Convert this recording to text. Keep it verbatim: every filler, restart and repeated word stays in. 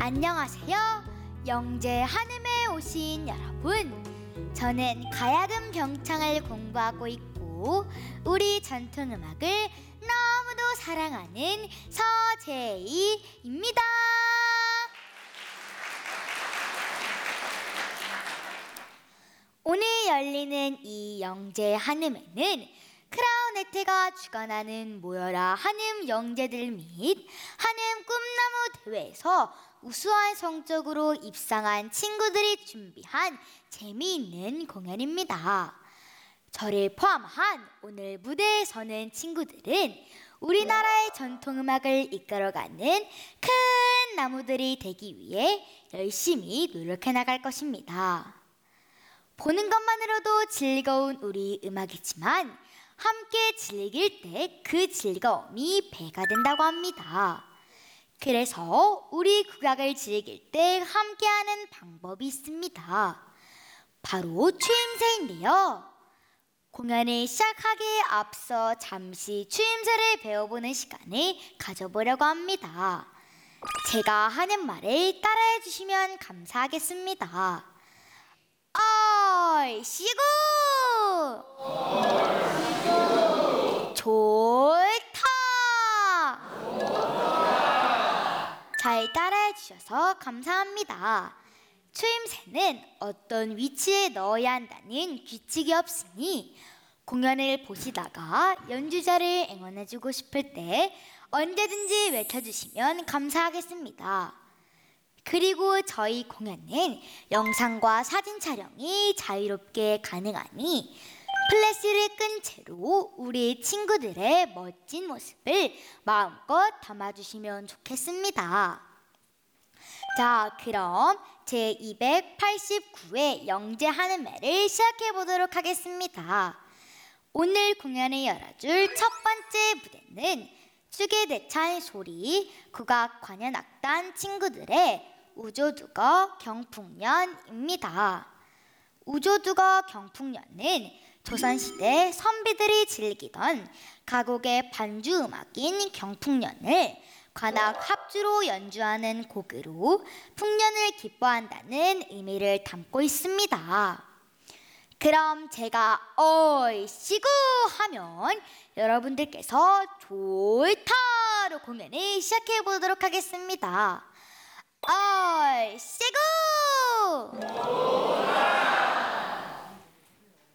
안녕하세요. 영재 한음에 오신 여러분. 저는 가야금 경창을 공부하고 있고 우리 전통음악을 너무도 사랑하는 서재희입니다. 오늘 열리는 이 영재 한음에는 크라운 혜태가 주관하는 모여라 한음 영재들 및 한음 꿈나무 대회에서 우수한 성적으로 입상한 친구들이 준비한 재미있는 공연입니다. 저를 포함한 오늘 무대에 서는 친구들은 우리나라의 전통음악을 이끌어가는 큰 나무들이 되기 위해 열심히 노력해 나갈 것입니다. 보는 것만으로도 즐거운 우리 음악이지만 함께 즐길 때 그 즐거움이 배가 된다고 합니다. 그래서 우리 국악을 즐길 때 함께하는 방법이 있습니다. 바로 추임새인데요. 공연을 시작하기에 앞서 잠시 추임새를 배워보는 시간을 가져보려고 합니다. 제가 하는 말을 따라해 주시면 감사하겠습니다. 얼씨구! 좋다! 잘 따라해 주셔서 감사합니다. 추임새는 어떤 위치에 넣어야 한다는 규칙이 없으니 공연을 보시다가 연주자를 응원해주고 싶을 때 언제든지 외쳐주시면 감사하겠습니다. 그리고 저희 공연은 영상과 사진 촬영이 자유롭게 가능하니 플래시를 끈 채로 우리 친구들의 멋진 모습을 마음껏 담아주시면 좋겠습니다. 자, 그럼 제이백팔십구 회 영재 한음회를 시작해보도록 하겠습니다. 오늘 공연을 열어줄 첫 번째 무대는 추계대찬 소리 국악관현악단 친구들의 우조두거 경풍년입니다. 우조두거 경풍년은 조선시대 선비들이 즐기던 가곡의 반주음악인 경풍년을 관악 합주로 연주하는 곡으로 풍년을 기뻐한다는 의미를 담고 있습니다. 그럼 제가 얼씨구 하면 여러분들께서 좋다로 공연을 시작해 보도록 하겠습니다. 얼씨구!